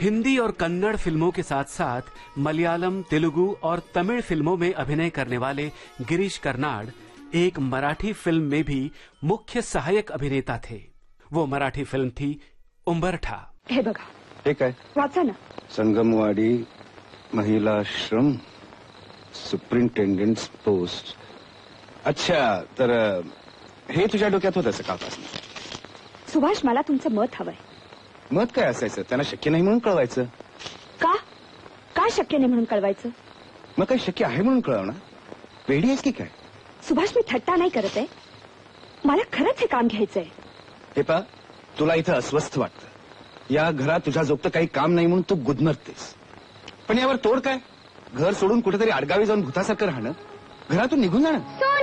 हिंदी और कन्नड़ फिल्मों के साथ साथ मलयालम, तेलुगु और तमिल फिल्मों में अभिनय करने वाले गिरीश कर्नाड एक मराठी फिल्म में भी मुख्य सहायक अभिनेता थे। वो मराठी फिल्म थी उंबरठा। हे बघा, हे काय? वाचा ना। Sangamwadi महिलाश्रम superintendent post. अच्छा, तर हे तुझ्या डोक्यात होतं सकाळपासून? सुभाष, मला तुमचं मत हवंय. मत काय असायचं? त्यांना शक्य नाही म्हणून कळवायचं. का? का शक्य नाही म्हणून कळवायचं? मग काय शक्य आहे म्हणून कळवणार? वेडी आहेस की काय? सुभाष, मी थट्टा नाही करत आहे. मला खरंच हे काम घ्यायचंय. हे पा, तुला इथं अस्वस्थ वाटतं. या घरात तुझ्या जोगतं काही काम नाही म्हणून तू गुदमरतेस. पण यावर तोड काय? घर सोडून कुठेतरी आडगावी जाऊन भूतासारखं राहणं, घरातून निघून जाणं.